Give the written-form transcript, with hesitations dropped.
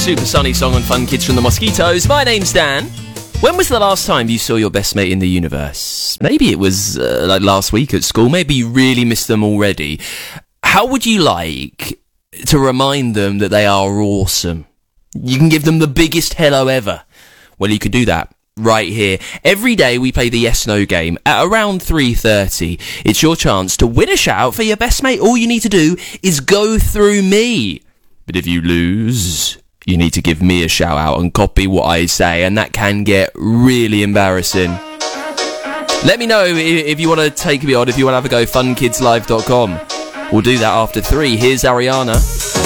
super sunny song on Fun Kids from the Mosquitoes. My name's Dan. When was the last time you saw your best mate in the universe? Maybe it was like last week at school. Maybe you really missed them already. How would you like to remind them that they are awesome? You can give them the biggest hello ever. Well, you could do that right here. Every day we play the Yes No game at around 3:30. It's your chance to win a shout for your best mate. All you need to do is go through me. But if you lose, you need to give me a shout out and copy what I say, and that can get really embarrassing. Let me know if you want to take me on, if you want to have a go, funkidslive.com. We'll do that after 3. Here's Ariana.